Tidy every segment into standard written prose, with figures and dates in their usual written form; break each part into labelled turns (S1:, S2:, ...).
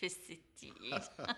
S1: في 60.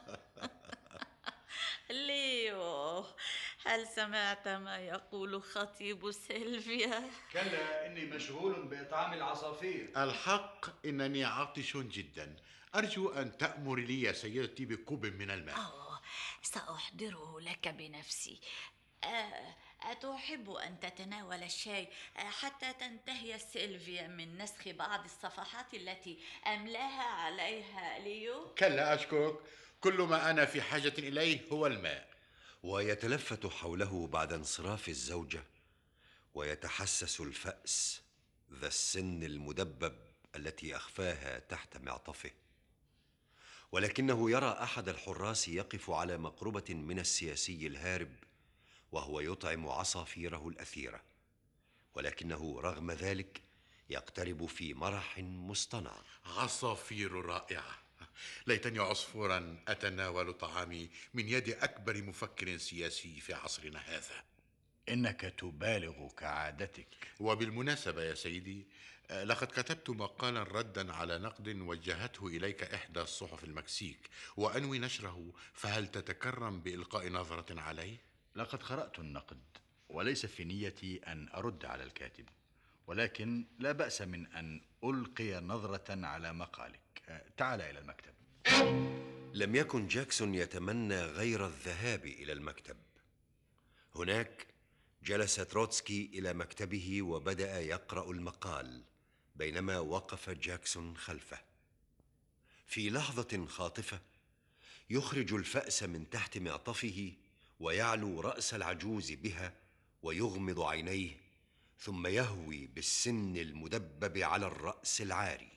S1: ليو، هل سمعت ما يقول خطيب سيلفيا؟
S2: كلا إني مشغول بإطعام العصافير.
S3: الحق إنني عطش جدا. أرجو أن تأمر لي يا سيدتي بكوب من الماء.
S1: سأحضره لك بنفسي. آه، أتحب أن تتناول الشاي حتى تنتهي سيلفيا من نسخ بعض الصفحات التي أملاها عليها ليو؟
S3: كلا أشكرك، كل ما أنا في حاجة إليه هو الماء.
S4: ويتلفت حوله بعد انصراف الزوجة ويتحسس الفأس ذا السن المدبب التي أخفاها تحت معطفه، ولكنه يرى أحد الحراس يقف على مقربة من السياسي الهارب وهو يطعم عصافيره الأثيرة، ولكنه رغم ذلك يقترب في مرح مصطنع.
S3: عصافير رائعة. ليتني عصفورا أتناول طعامي من يد أكبر مفكر سياسي في عصرنا هذا.
S2: إنك تبالغ كعادتك.
S3: وبالمناسبة يا سيدي، لقد كتبت مقالا ردا على نقد وجهته إليك إحدى الصحف المكسيك، وأنوي نشره، فهل تتكرم بإلقاء نظرة عليه؟
S2: لقد قرأت النقد وليس في نيتي أن أرد على الكاتب، ولكن لا بأس من أن ألقي نظرة على مقالك. تعال إلى المكتب.
S4: لم يكن جاكسون يتمنى غير الذهاب إلى المكتب. هناك جلس تروتسكي إلى مكتبه وبدأ يقرأ المقال بينما وقف جاكسون خلفه. في لحظة خاطفة يخرج الفأس من تحت معطفه ويعلو رأس العجوز بها ويغمض عينيه، ثم يهوي بالسن المدبب على الرأس العاري.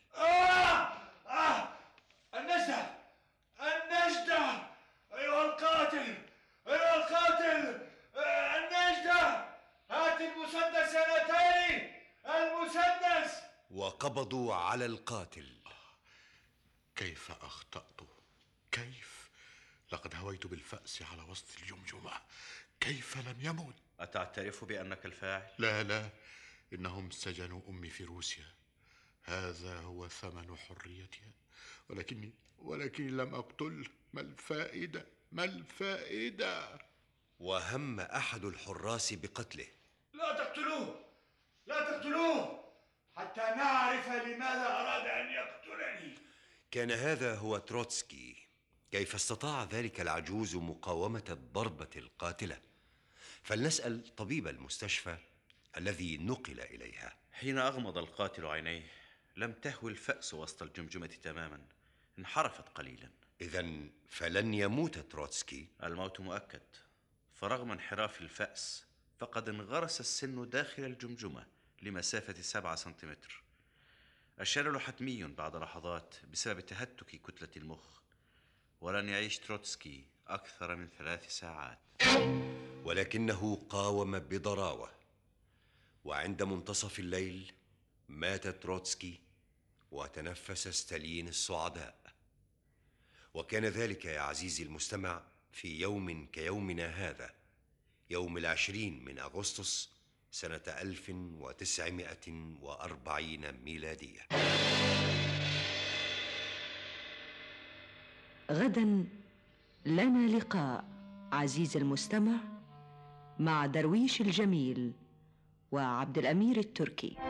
S2: النجدة! النجدة! أيها القاتل! أيها القاتل! النجدة! هات المسدس يا نتالي! المسدس!
S4: وقبضوا على القاتل.
S3: كيف أخطأت؟ كيف؟ لقد هويت بالفأس على وسط الجمجمة. كيف لم يمت؟
S5: أتعترف بأنك الفاعل؟
S3: لا، إنهم سجنوا أمي في روسيا. هذا هو ثمن حريتها. ولكني لم أقتل. ما الفائدة؟ ما الفائدة؟
S4: وهم أحد الحراس بقتله.
S2: لا تقتلوه! لا تقتلوه! حتى نعرف لماذا أراد أن يقتلني.
S4: كان هذا هو تروتسكي. كيف استطاع ذلك العجوز مقاومة الضربة القاتلة؟ فلنسأل طبيب المستشفى الذي نقل إليها.
S5: حين أغمض القاتل عينيه لم تهوي الفأس وسط الجمجمة تماما، انحرفت قليلا.
S4: إذن فلن يموت تروتسكي؟
S5: الموت مؤكد، فرغم انحراف الفأس فقد انغرس السن داخل الجمجمة لمسافة 7 سنتيمتر. الشلل حتمي بعد لحظات بسبب تهتك كتلة المخ، ولن يعيش تروتسكي أكثر من 3 ساعات.
S4: ولكنه قاوم بضراوة، وعند منتصف الليل مات تروتسكي وتنفس ستالين الصعداء. وكان ذلك يا عزيزي المستمع في يوم كيومنا هذا، يوم 20 من أغسطس سنة 1940 ميلادية.
S6: غدا لنا لقاء عزيزي المستمع مع درويش الجميل وعبد الأمير التركي.